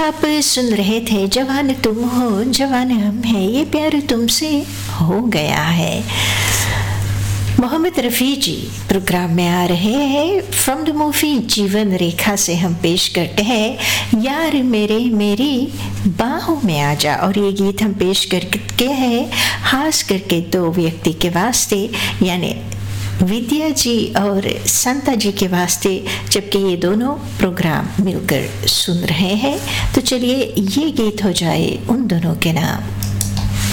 आप सुन रहे थे जवान तुम हो जवान हम हैं, ये प्यार तुमसे हो गया है। मोहम्मद रफ़ी जी प्रोग्राम में आ रहे हैं। फ्रॉम द मूवी जीवन रेखा से हम पेश करते हैं यार मेरे मेरी बाहों में आ जा। और ये गीत हम पेश करके हैं खास करके दो व्यक्ति के वास्ते, यानी विद्या जी और संता जी के वास्ते, जबकि ये दोनों प्रोग्राम मिलकर सुन रहे हैं। तो चलिए ये गीत हो जाए उन दोनों के नाम।